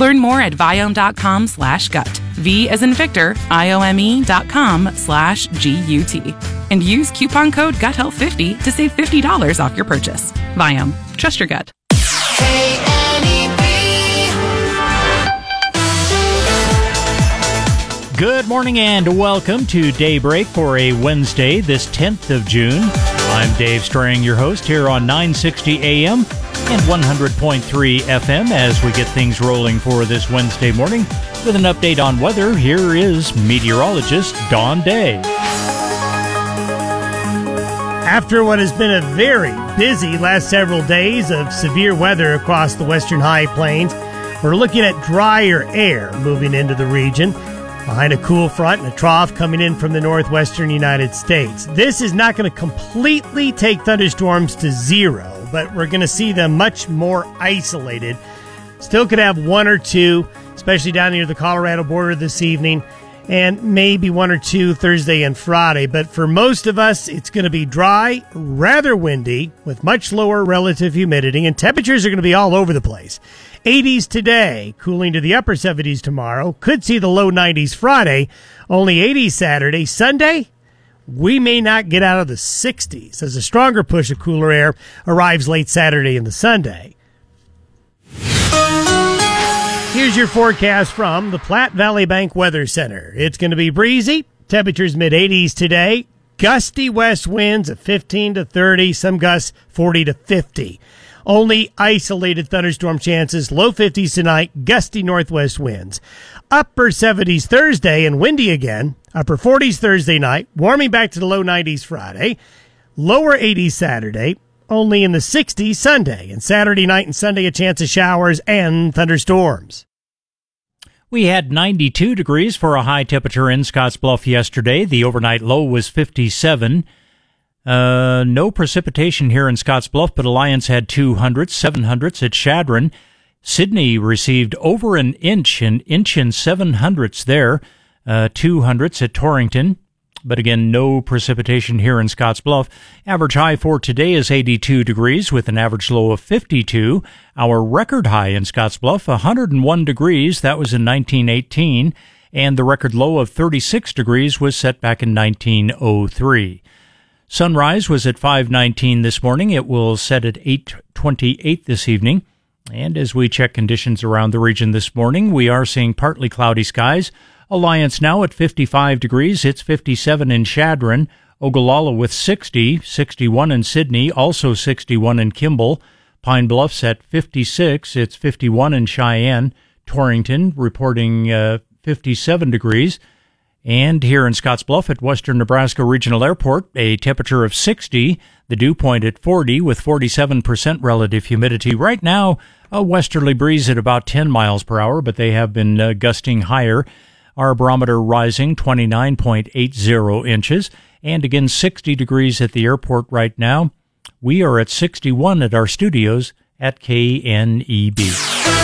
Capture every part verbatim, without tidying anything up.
Learn more at viome.com slash gut. V as in Victor, I-O-M-E dot com slash G-U-T. And use coupon code gut health fifty to save fifty dollars off your purchase. Viome. Trust your gut. Good morning and welcome to Daybreak for a Wednesday, this tenth of June. I'm Dave Strang, your host here on nine sixty A M and one hundred point three F M as we get things rolling for this Wednesday morning. With an update on weather, here is meteorologist Dawn Day. After what has been a very busy last several days of severe weather across the western high plains, we're looking at drier air moving into the region, behind a cool front and a trough coming in from the northwestern United States. This is not going to completely take thunderstorms to zero, but we're going to see them much more isolated. Still could have one or two, especially down near the Colorado border this evening, and maybe one or two Thursday and Friday. But for most of us, it's going to be dry, rather windy, with much lower relative humidity, and temperatures are going to be all over the place. eighties today, cooling to the upper seventies tomorrow. Could see the low nineties Friday, only eighties Saturday. Sunday, we may not get out of the sixties as a stronger push of cooler air arrives late Saturday and the Sunday. Here's your forecast from the Platte Valley Bank Weather Center. It's going to be breezy, temperatures mid-eighties today, gusty west winds of fifteen to thirty, some gusts forty to fifty. Only isolated thunderstorm chances, low fifties tonight, gusty northwest winds. Upper seventies Thursday and windy again. Upper forties Thursday night, warming back to the low nineties Friday. Lower eighties Saturday, only in the sixties Sunday. And Saturday night and Sunday a chance of showers and thunderstorms. We had ninety-two degrees for a high temperature in Scottsbluff yesterday. The overnight low was fifty-seven. Uh, no precipitation here in Scottsbluff, but Alliance had two hundredths, seven hundredths at Chadron. Sydney received over an inch, an inch and seven hundredths there, uh, two hundredths at Torrington. But again, no precipitation here in Scottsbluff. Average high for today is eighty-two degrees with an average low of fifty-two. Our record high in Scottsbluff, one hundred one degrees. That was in nineteen eighteen. And the record low of thirty-six degrees was set back in nineteen oh three. Sunrise was at five nineteen this morning. It will set at eight twenty-eight this evening. And as we check conditions around the region this morning, we are seeing partly cloudy skies. Alliance now at fifty-five degrees. It's fifty-seven in Chadron. Ogallala with sixty, sixty-one in Sydney, also sixty-one in Kimball. Pine Bluff's at fifty-six. It's fifty-one in Cheyenne. Torrington reporting uh, fifty-seven degrees. And here in Scottsbluff at Western Nebraska Regional Airport, a temperature of sixty, the dew point at forty with forty-seven percent relative humidity. Right now, a westerly breeze at about ten miles per hour, but they have been uh, gusting higher. Our barometer rising twenty-nine point eight zero inches. And again, sixty degrees at the airport right now. We are at sixty-one at our studios at K N E B.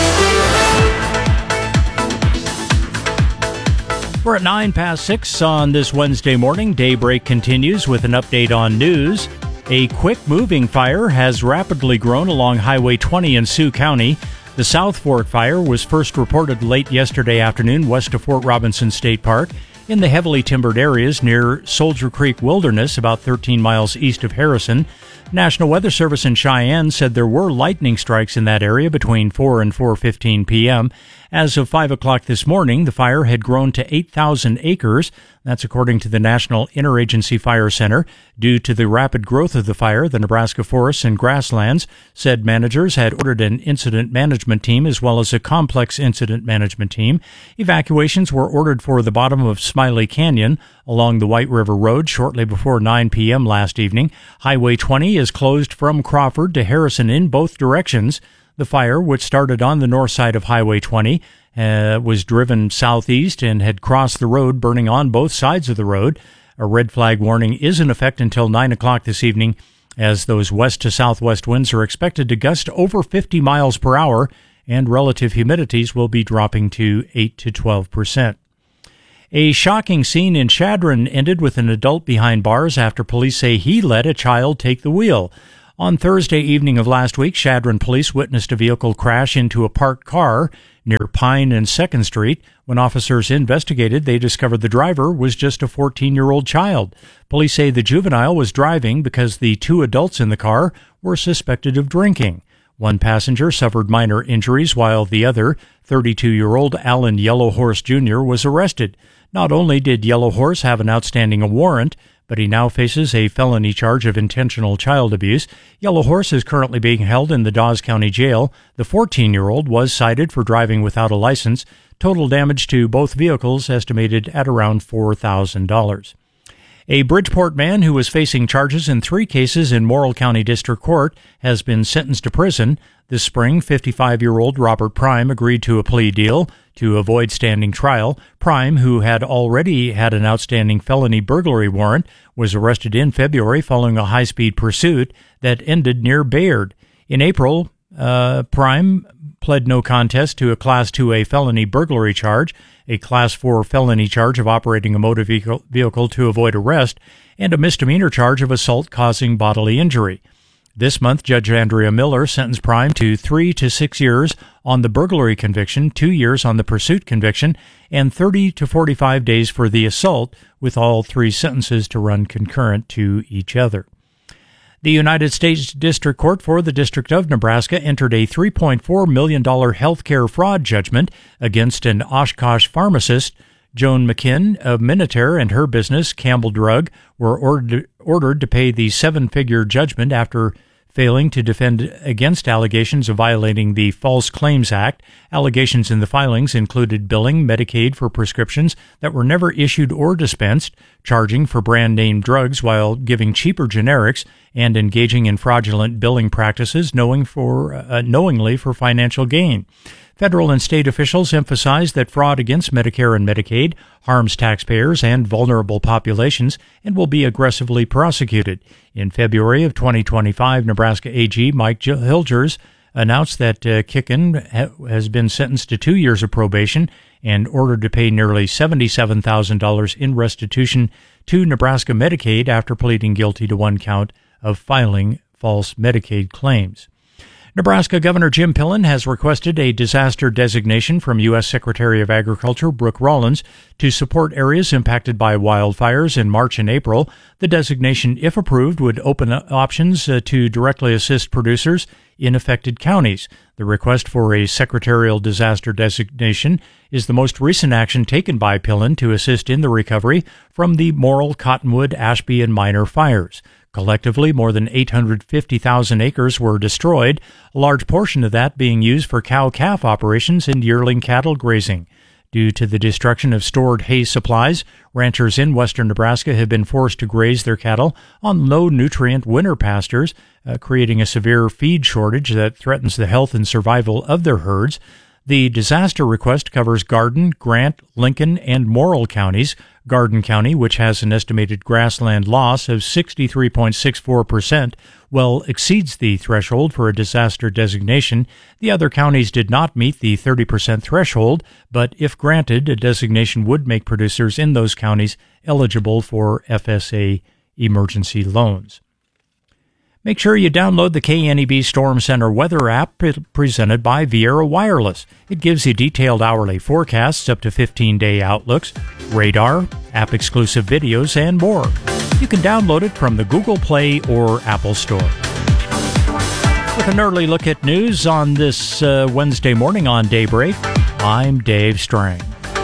We're at nine past six on this Wednesday morning. Daybreak continues with an update on news. A quick-moving fire has rapidly grown along Highway twenty in Sioux County. The South Fork fire was first reported late yesterday afternoon west of Fort Robinson State Park in the heavily timbered areas near Soldier Creek Wilderness, about thirteen miles east of Harrison. National Weather Service in Cheyenne said there were lightning strikes in that area between four and four fifteen p.m. As of five o'clock this morning, the fire had grown to eight thousand acres. That's according to the National Interagency Fire Center. Due to the rapid growth of the fire, the Nebraska Forests and Grasslands said managers had ordered an incident management team as well as a complex incident management team. Evacuations were ordered for the bottom of Smiley Canyon along the White River Road shortly before nine p.m. last evening. Highway twenty is closed from Crawford to Harrison in both directions. The fire, which started on the north side of Highway twenty, uh, was driven southeast and had crossed the road, burning on both sides of the road. A red flag warning is in effect until nine o'clock this evening, as those west to southwest winds are expected to gust over fifty miles per hour, and relative humidities will be dropping to eight to twelve percent. A shocking scene in Chadron ended with an adult behind bars after police say he let a child take the wheel. On Thursday evening of last week, Chadron police witnessed a vehicle crash into a parked car near Pine and second Street. When officers investigated, they discovered the driver was just a fourteen-year-old child. Police say the juvenile was driving because the two adults in the car were suspected of drinking. One passenger suffered minor injuries while the other, thirty-two-year-old Alan Yellowhorse Junior, was arrested. Not only did Yellowhorse have an outstanding warrant, but he now faces a felony charge of intentional child abuse. Yellowhorse is currently being held in the Dawes County Jail. The fourteen-year-old was cited for driving without a license. Total damage to both vehicles estimated at around four thousand dollars. A Bridgeport man who was facing charges in three cases in Morrill County District Court has been sentenced to prison. This spring, fifty-five-year-old Robert Prime agreed to a plea deal to avoid standing trial. Prime, who had already had an outstanding felony burglary warrant, was arrested in February following a high-speed pursuit that ended near Bayard. In April, uh, Prime pled no contest to a Class two A felony burglary charge, a Class four felony charge of operating a motor vehicle, vehicle to avoid arrest, and a misdemeanor charge of assault causing bodily injury. This month, Judge Andrea Miller sentenced Prime to three to six years on the burglary conviction, two years on the pursuit conviction, and thirty to forty-five days for the assault, with all three sentences to run concurrent to each other. The United States District Court for the District of Nebraska entered a three point four million dollars healthcare fraud judgment against an Oshkosh pharmacist. Joan McKinn of Minutair and her business, Campbell Drug, were ordered, ordered to pay the seven-figure judgment after failing to defend against allegations of violating the False Claims Act. Allegations in the filings included billing Medicaid for prescriptions that were never issued or dispensed, charging for brand-name drugs while giving cheaper generics, and engaging in fraudulent billing practices knowing for, uh, knowingly for financial gain. Federal and state officials emphasize that fraud against Medicare and Medicaid harms taxpayers and vulnerable populations and will be aggressively prosecuted. In February of twenty twenty-five, Nebraska A G Mike Hilgers announced that uh, Kicken ha- has been sentenced to two years of probation and ordered to pay nearly seventy-seven thousand dollars in restitution to Nebraska Medicaid after pleading guilty to one count of filing false Medicaid claims. Nebraska Governor Jim Pillen has requested a disaster designation from U S Secretary of Agriculture Brooke Rollins to support areas impacted by wildfires in March and April. The designation, if approved, would open options uh, to directly assist producers in affected counties. The request for a secretarial disaster designation is the most recent action taken by Pillen to assist in the recovery from the Morrill, Cottonwood, Ashby, and Minor fires. Collectively, more than eight hundred fifty thousand acres were destroyed, a large portion of that being used for cow-calf operations and yearling cattle grazing. Due to the destruction of stored hay supplies, ranchers in western Nebraska have been forced to graze their cattle on low-nutrient winter pastures, uh, creating a severe feed shortage that threatens the health and survival of their herds. The disaster request covers Garden, Grant, Lincoln, and Morrill counties. Garden County, which has an estimated grassland loss of sixty-three point six four percent, well exceeds the threshold for a disaster designation. The other counties did not meet the thirty percent threshold, but if granted, a designation would make producers in those counties eligible for F S A emergency loans. Make sure you download the K N E B Storm Center weather app presented by Viera Wireless. It gives you detailed hourly forecasts, up to fifteen-day outlooks, radar, app-exclusive videos, and more. You can download it from the Google Play or Apple Store. With an early look at news on this uh, Wednesday morning on Daybreak, I'm Dave Strang.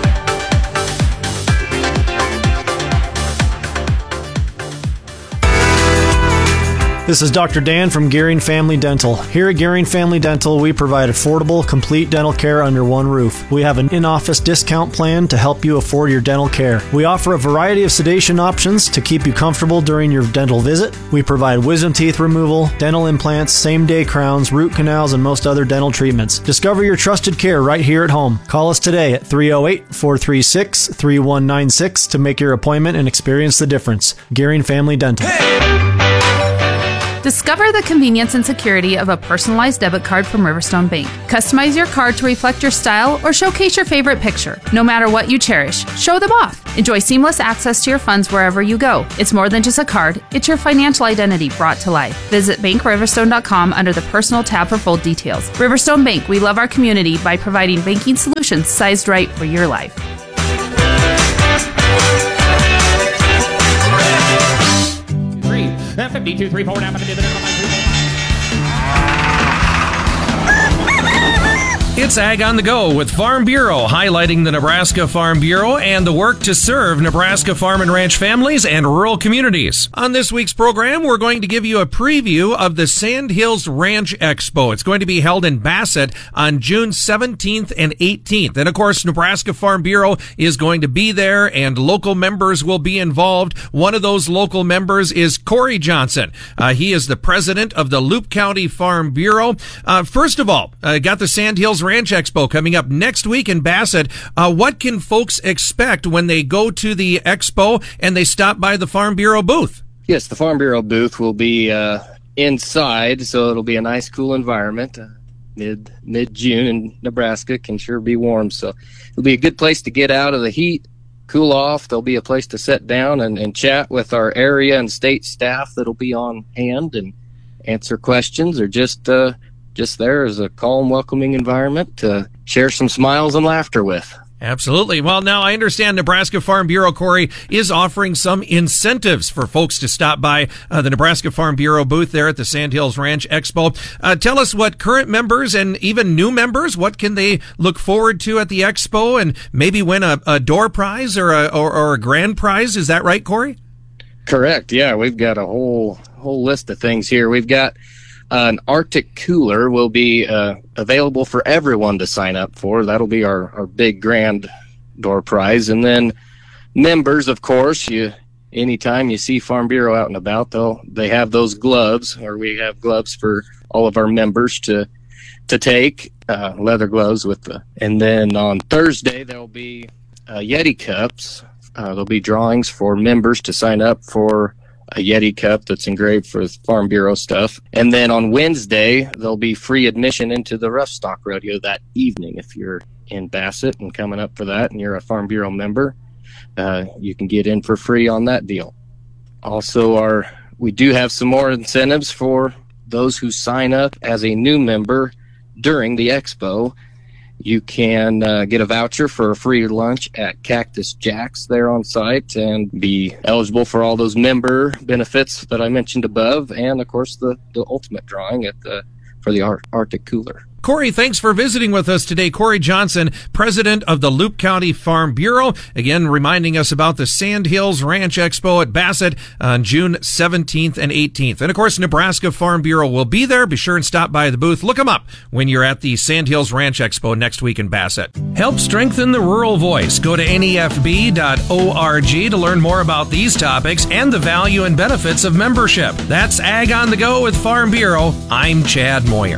This is Doctor Dan from Gearing Family Dental. Here at Gearing Family Dental, we provide affordable, complete dental care under one roof. We have an in-office discount plan to help you afford your dental care. We offer a variety of sedation options to keep you comfortable during your dental visit. We provide wisdom teeth removal, dental implants, same-day crowns, root canals, and most other dental treatments. Discover your trusted care right here at home. Call us today at three oh eight, four three six, three one nine six to make your appointment and experience the difference. Gearing Family Dental. Hey! Discover the convenience and security of a personalized debit card from Riverstone Bank. Customize your card to reflect your style or showcase your favorite picture. No matter what you cherish, show them off. Enjoy seamless access to your funds wherever you go. It's more than just a card, it's your financial identity brought to life. Visit bank riverstone dot com under the Personal tab for full details. Riverstone Bank, we love our community by providing banking solutions sized right for your life. fifty-two, three, four, nine, It's Ag on the Go with Farm Bureau, highlighting the Nebraska Farm Bureau and the work to serve Nebraska farm and ranch families and rural communities. On this week's program, we're going to give you a preview of the Sandhills Ranch Expo. It's going to be held in Bassett on June seventeenth and eighteenth. And of course, Nebraska Farm Bureau is going to be there and local members will be involved. One of those local members is Corey Johnson. Uh, he is the president of the Loup County Farm Bureau. Uh, first of all, uh, got the Sandhills Ranch Expo coming up next week in Bassett. Uh, what can folks expect when they go to the expo and they stop by the Farm Bureau booth? Yes, the Farm Bureau booth will be uh, inside, so it'll be a nice, cool environment. Uh, mid mid June in Nebraska can sure be warm, so it'll be a good place to get out of the heat, cool off. There'll be a place to sit down and, and chat with our area and state staff that'll be on hand and answer questions, or just uh, just there as a calm, welcoming environment to share some smiles and laughter with. Absolutely. Well, now I understand Nebraska Farm Bureau, Corey, is offering some incentives for folks to stop by uh, the Nebraska Farm Bureau booth there at the Sandhills Ranch Expo. Uh, tell us what current members and even new members, what can they look forward to at the expo, and maybe win a, a door prize or a, or, or a grand prize. Is that right, Corey? Correct. Yeah, we've got a whole whole list of things here. We've got Uh, an Arctic cooler will be uh, available for everyone to sign up for. That'll be our, our big grand door prize. And then members, of course, you anytime you see Farm Bureau out and about, they'll they have those gloves, or we have gloves for all of our members to to take, uh, leather gloves with the. And then on Thursday there'll be uh, Yeti cups. Uh, there'll be drawings for members to sign up for a Yeti cup that's engraved for Farm Bureau stuff. And then on Wednesday, there'll be free admission into the Rough Stock Rodeo that evening. If you're in Bassett and coming up for that and you're a Farm Bureau member, uh, you can get in for free on that deal. Also, our we do have some more incentives for those who sign up as a new member during the expo. You can uh, get a voucher for a free lunch at Cactus Jack's there on site and be eligible for all those member benefits that I mentioned above, and of course the, the ultimate drawing at the for the Ar- Arctic Cooler. Corey, thanks for visiting with us today. Corey Johnson, president of the Loup County Farm Bureau, again reminding us about the Sandhills Ranch Expo at Bassett on June seventeenth and eighteenth. And of course, Nebraska Farm Bureau will be there. Be sure and stop by the booth. Look them up when you're at the Sandhills Ranch Expo next week in Bassett. Help strengthen the rural voice. Go to N E F B dot org to learn more about these topics and the value and benefits of membership. That's Ag on the Go with Farm Bureau. I'm Chad Moyer.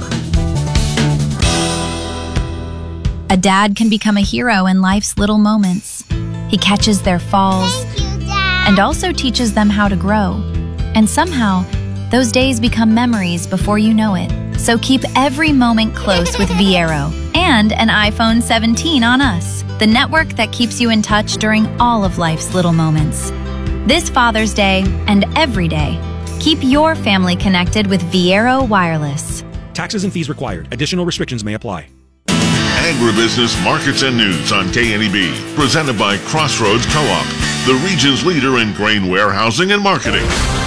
A dad can become a hero in life's little moments. He catches their falls and also teaches them how to grow. And somehow, those days become memories before you know it. So keep every moment close with Viero and an iPhone seventeen on us, the network that keeps you in touch during all of life's little moments. This Father's Day and every day, keep your family connected with Viero Wireless. Taxes and fees required. Additional restrictions may apply. Agribusiness Markets and News on K N E B, presented by Crossroads Co-op, the region's leader in grain warehousing and marketing.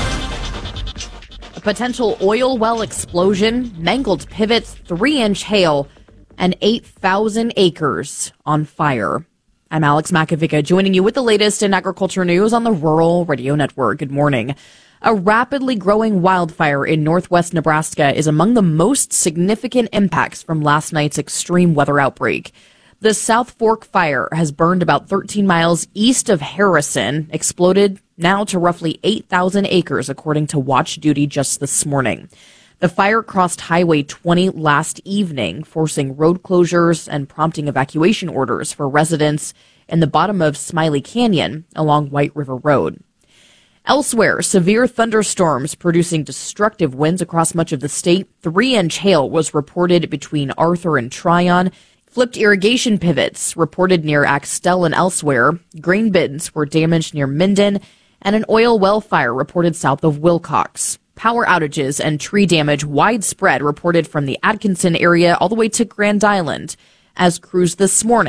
A potential oil well explosion, mangled pivots, three-inch hail, and eight thousand acres on fire. I'm Alex Makovica, joining you with the latest in agriculture news on the Rural Radio Network. Good morning. A rapidly growing wildfire in northwest Nebraska is among the most significant impacts from last night's extreme weather outbreak. The South Fork fire has burned about thirteen miles east of Harrison, exploded now to roughly eight thousand acres, according to Watch Duty just this morning. The fire crossed Highway twenty last evening, forcing road closures and prompting evacuation orders for residents in the bottom of Smiley Canyon along White River Road. Elsewhere, severe thunderstorms producing destructive winds across much of the state. Three-inch hail was reported between Arthur and Tryon. Flipped irrigation pivots reported near Axtell and elsewhere. Grain bins were damaged near Minden, and an oil well fire reported south of Wilcox. Power outages and tree damage widespread reported from the Atkinson area all the way to Grand Island. As crews this morning